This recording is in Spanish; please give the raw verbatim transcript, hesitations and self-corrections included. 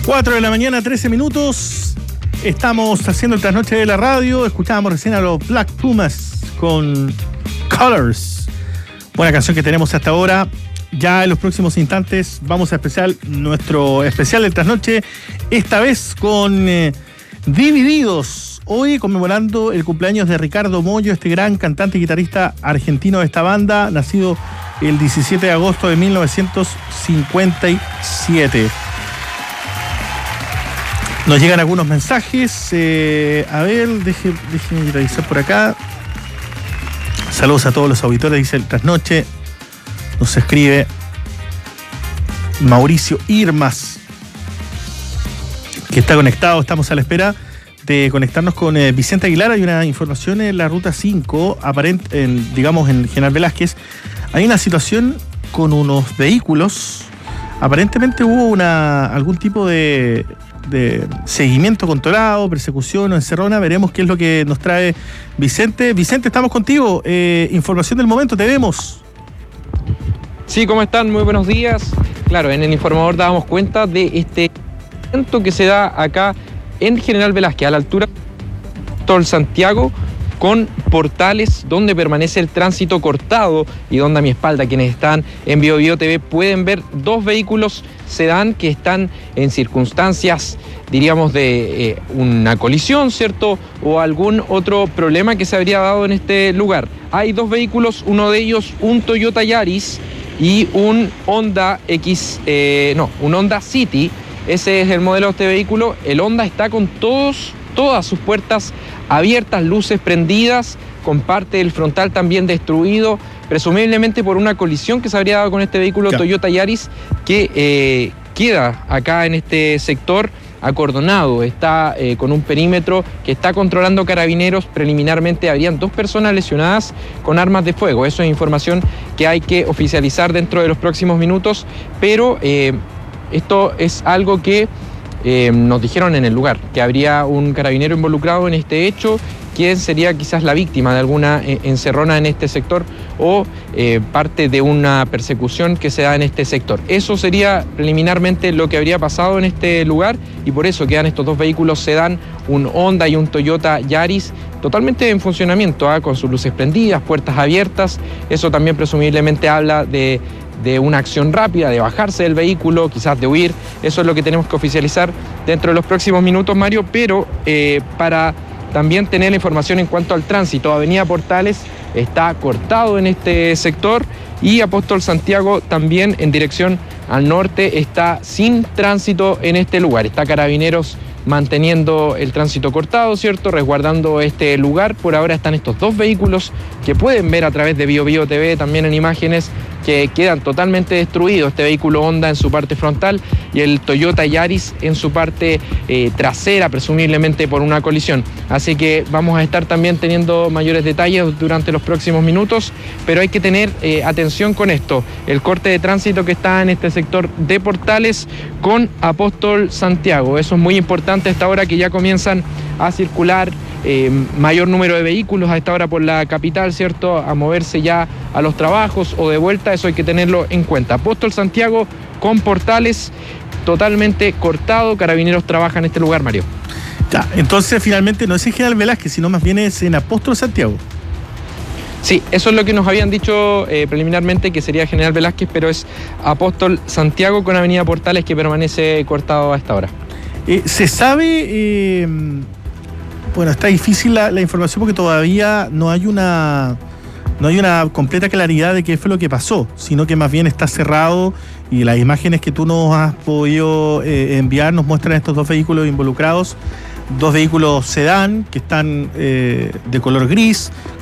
cuatro de la mañana, trece minutos. Estamos haciendo el trasnoche de la radio. Escuchábamos recién a los Black Pumas con Colors. Buena canción que tenemos hasta ahora. Ya en los próximos instantes vamos a especial nuestro especial del trasnoche. Esta vez con eh, Divididos. Hoy conmemorando el cumpleaños de Ricardo Mollo, este gran cantante y guitarrista argentino de esta banda, nacido el diecisiete de agosto de mil novecientos cincuenta y siete. Nos llegan algunos mensajes. Eh, a ver, deje, déjenme revisar por acá. Saludos a todos los auditores, dice el trasnoche. Nos escribe Mauricio Irmas, que está conectado. Estamos a la espera de conectarnos con eh, Vicente Aguilar. Hay una información en la ruta cinco, aparente, en, digamos en General Velázquez. Hay una situación con unos vehículos. Aparentemente hubo una algún tipo de, de seguimiento controlado, persecución o encerrona. Veremos qué es lo que nos trae Vicente. Vicente, estamos contigo. Eh, información del momento, te vemos. Sí, ¿cómo están? Muy buenos días. Claro, en el informador dábamos cuenta de este evento que se da acá en General Velázquez, a la altura de Apóstol Santiago, con Portales, donde permanece el tránsito cortado y donde a mi espalda, quienes están en Bio Bio T V, pueden ver dos vehículos sedán que están en circunstancias, diríamos, de eh, una colisión, ¿cierto? O algún otro problema que se habría dado en este lugar. Hay dos vehículos, uno de ellos un Toyota Yaris y un Honda X, eh, no, un Honda City. Ese es el modelo de este vehículo. El Honda está con todos, todas sus puertas abiertas, luces prendidas, con parte del frontal también destruido, presumiblemente por una colisión que se habría dado con este vehículo Toyota Yaris, que eh, queda acá en este sector acordonado. Está eh, con un perímetro que está controlando Carabineros. Preliminarmente habrían dos personas lesionadas con armas de fuego. Eso es información que hay que oficializar dentro de los próximos minutos, pero eh, esto es algo que eh, nos dijeron en el lugar, que habría un carabinero involucrado en este hecho, quien sería quizás la víctima de alguna eh, encerrona en este sector o eh, parte de una persecución que se da en este sector. Eso sería preliminarmente lo que habría pasado en este lugar, y por eso quedan estos dos vehículos sedán, un Honda y un Toyota Yaris, totalmente en funcionamiento, ¿eh? Con sus luces prendidas, puertas abiertas. Eso también presumiblemente habla de de una acción rápida, de bajarse del vehículo, quizás de huir. Eso es lo que tenemos que oficializar dentro de los próximos minutos, Mario, pero eh, para también tener la información en cuanto al tránsito, Avenida Portales está cortado en este sector y Apóstol Santiago también en dirección al norte está sin tránsito en este lugar. Está Carabineros manteniendo el tránsito cortado, ¿cierto? Resguardando este lugar. Por ahora están estos dos vehículos que pueden ver a través de Bio Bio T V, también en imágenes, que quedan totalmente destruidos. Este vehículo Honda en su parte frontal y el Toyota Yaris en su parte eh, trasera, presumiblemente por una colisión. Así que vamos a estar también teniendo mayores detalles durante los próximos minutos, pero hay que tener eh, atención con esto. El corte de tránsito que está en este sector de Portales con Apóstol Santiago. Eso es muy importante a esta hora, que ya comienzan a circular eh, mayor número de vehículos a esta hora por la capital, ¿cierto? A moverse ya a los trabajos o de vuelta. Eso hay que tenerlo en cuenta. Apóstol Santiago con Portales totalmente cortado. Carabineros trabaja en este lugar, Mario. Ya, entonces finalmente no es en General Velázquez, sino más bien es en Apóstol Santiago. Sí, eso es lo que nos habían dicho eh, preliminarmente, que sería General Velázquez, pero es Apóstol Santiago con Avenida Portales que permanece cortado a esta hora. Eh, ¿Se sabe? Eh, bueno, está difícil la, la información porque todavía no hay una no hay una completa claridad de qué fue lo que pasó, sino que más bien está cerrado, y las imágenes que tú nos has podido eh, enviar nos muestran estos dos vehículos involucrados, dos vehículos sedán que están eh, de color gris,